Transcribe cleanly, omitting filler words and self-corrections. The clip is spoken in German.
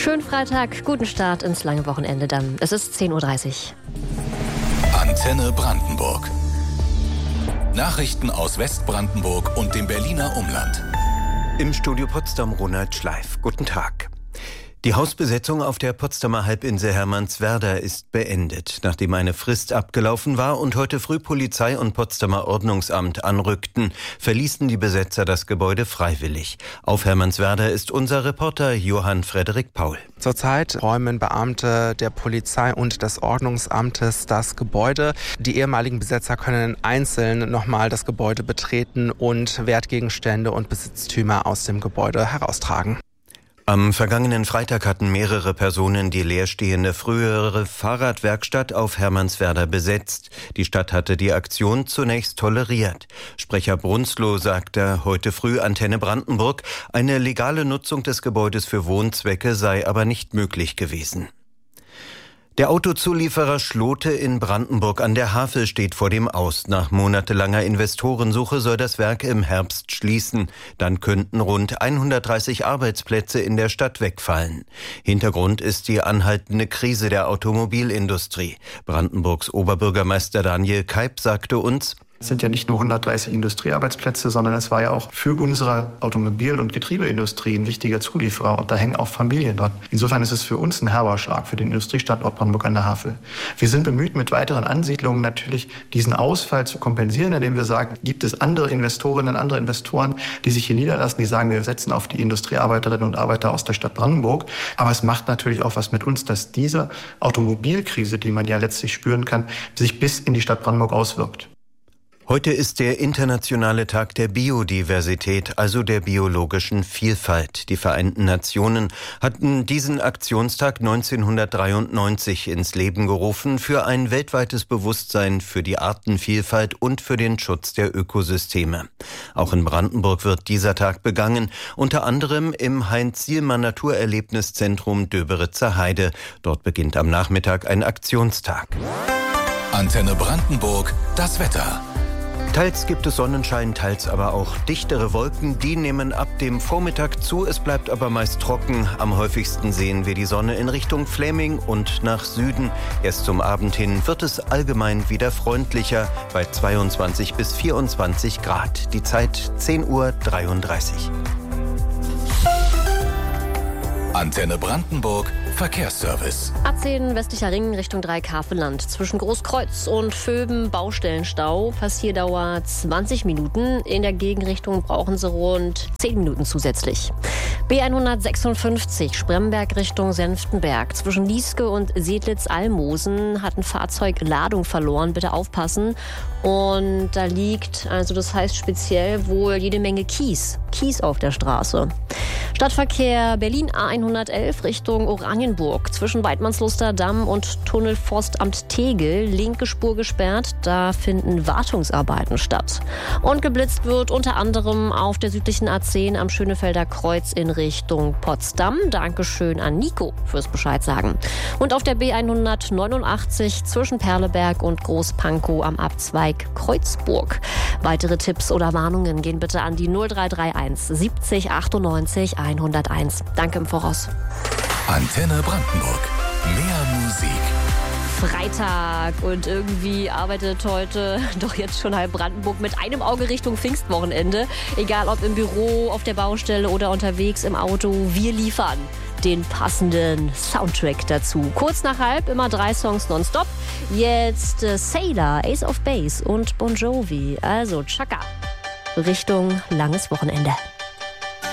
Schönen Freitag, guten Start ins lange Wochenende dann. Es ist 10:30 Uhr. Antenne Brandenburg. Nachrichten aus Westbrandenburg und dem Berliner Umland. Im Studio Potsdam Ronald Schleif. Guten Tag. Die Hausbesetzung auf der Potsdamer Halbinsel Hermannswerder ist beendet, nachdem eine Frist abgelaufen war und heute früh Polizei und Potsdamer Ordnungsamt anrückten, verließen die Besetzer das Gebäude freiwillig. Auf Hermannswerder ist unser Reporter Johann Frederik Paul. Zurzeit räumen Beamte der Polizei und des Ordnungsamtes das Gebäude. Die ehemaligen Besetzer können einzeln nochmal das Gebäude betreten und Wertgegenstände und Besitztümer aus dem Gebäude heraustragen. Am vergangenen Freitag hatten mehrere Personen die leerstehende frühere Fahrradwerkstatt auf Hermannswerder besetzt. Die Stadt hatte die Aktion zunächst toleriert. Sprecher Brunzloh sagte heute früh Antenne Brandenburg, eine legale Nutzung des Gebäudes für Wohnzwecke sei aber nicht möglich gewesen. Der Autozulieferer Schlote in Brandenburg an der Havel steht vor dem Aus. Nach monatelanger Investorensuche soll das Werk im Herbst schließen. Dann könnten rund 130 Arbeitsplätze in der Stadt wegfallen. Hintergrund ist die anhaltende Krise der Automobilindustrie. Brandenburgs Oberbürgermeister Daniel Keib sagte uns: Es sind ja nicht nur 130 Industriearbeitsplätze, sondern es war ja auch für unsere Automobil- und Getriebeindustrie ein wichtiger Zulieferer und da hängen auch Familien dran. Insofern ist es für uns ein herber Schlag für den Industriestandort Brandenburg an der Havel. Wir sind bemüht, mit weiteren Ansiedlungen natürlich diesen Ausfall zu kompensieren, indem wir sagen, gibt es andere Investorinnen, andere Investoren, die sich hier niederlassen, die sagen, wir setzen auf die Industriearbeiterinnen und Arbeiter aus der Stadt Brandenburg. Aber es macht natürlich auch was mit uns, dass diese Automobilkrise, die man ja letztlich spüren kann, sich bis in die Stadt Brandenburg auswirkt. Heute ist der internationale Tag der Biodiversität, also der biologischen Vielfalt. Die Vereinten Nationen hatten diesen Aktionstag 1993 ins Leben gerufen für ein weltweites Bewusstsein für die Artenvielfalt und für den Schutz der Ökosysteme. Auch in Brandenburg wird dieser Tag begangen, unter anderem im Heinz-Sielmann Naturerlebniszentrum Döberitzer Heide. Dort beginnt am Nachmittag ein Aktionstag. Antenne Brandenburg, das Wetter. Teils gibt es Sonnenschein, teils aber auch dichtere Wolken. Die nehmen ab dem Vormittag zu, es bleibt aber meist trocken. Am häufigsten sehen wir die Sonne in Richtung Fläming und nach Süden. Erst zum Abend hin wird es allgemein wieder freundlicher bei 22 bis 24 Grad. Die Zeit 10:33 Uhr. Antenne Brandenburg, Verkehrsservice. A10 westlicher Ring Richtung Dreieck-Hafenland. Zwischen Großkreuz und Vöben Baustellenstau. Passierdauer 20 Minuten. In der Gegenrichtung brauchen Sie rund 10 Minuten zusätzlich. B156 Spremberg Richtung Senftenberg. Zwischen Lieske und Seedlitz-Almosen hat ein Fahrzeug Ladung verloren. Bitte aufpassen. Und da liegt, also das heißt speziell wohl jede Menge Kies auf der Straße. Stadtverkehr Berlin A111 Richtung Oranienburg. Zwischen Weidmannsluster Damm und Tunnelforstamt Tegel. Linke Spur gesperrt. Da finden Wartungsarbeiten statt. Und geblitzt wird unter anderem auf der südlichen A10 am Schönefelder Kreuz in Richtung Potsdam. Dankeschön an Nico fürs Bescheid sagen. Und auf der B189 zwischen Perleberg und Großpankow am Abzweig Kreuzburg. Weitere Tipps oder Warnungen gehen bitte an die 0331 70 98 101. Danke im Voraus. Antenne Brandenburg. Mehr Musik. Freitag und irgendwie arbeitet heute doch jetzt schon halb Brandenburg mit einem Auge Richtung Pfingstwochenende. Egal ob im Büro, auf der Baustelle oder unterwegs im Auto, wir liefern den passenden Soundtrack dazu. Kurz nach halb, immer 3 Songs nonstop. Jetzt Sailor, Ace of Base und Bon Jovi. Also Chaka. Richtung langes Wochenende.